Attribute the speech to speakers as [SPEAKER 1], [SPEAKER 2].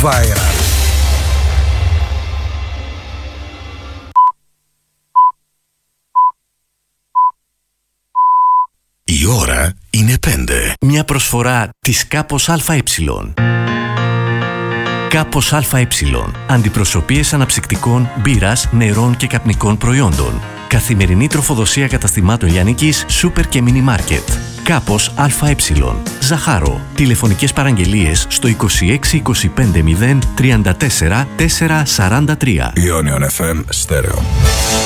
[SPEAKER 1] Viral.
[SPEAKER 2] Η ώρα είναι 5.
[SPEAKER 3] Μια προσφορά της Κάπος ΑΕ. Κάπος ΑΕ. Αντιπροσωπείες αναψυκτικών, μπύρας, νερών και καπνικών προϊόντων. Καθημερινή τροφοδοσία καταστημάτων λιανικής, σούπερ και μίνι μάρκετ. Κάπος ΑΕ. Ζαχάρο. Τηλεφωνικές παραγγελίες στο 26 25 0 34 443.
[SPEAKER 1] Ionion FM Stereo.